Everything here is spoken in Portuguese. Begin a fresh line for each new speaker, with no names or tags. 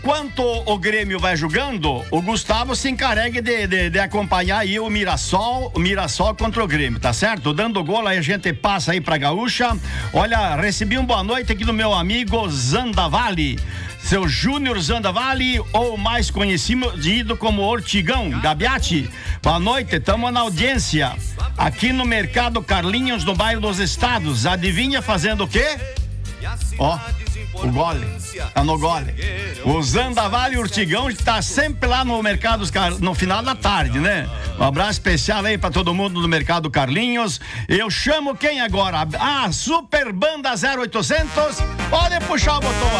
Enquanto o Grêmio vai jogando, o Gustavo se encarregue de acompanhar aí o Mirassol contra o Grêmio, tá certo? Dando gol, aí a gente passa aí pra Gaúcha. Olha, recebi uma boa noite aqui do meu amigo Zandavalli, seu Júnior Zandavalli, ou mais conhecido como Ortigão Gabiati. Boa noite, estamos na audiência aqui no Mercado Carlinhos, no bairro dos Estados. Adivinha fazendo o quê? Ó, o gole, tá no gole. O Zandavalli Urtigão está sempre lá no Mercado no final da tarde, né? Um abraço especial aí pra todo mundo do Mercado Carlinhos. Eu chamo quem agora? Super Banda 0800. Pode puxar o botão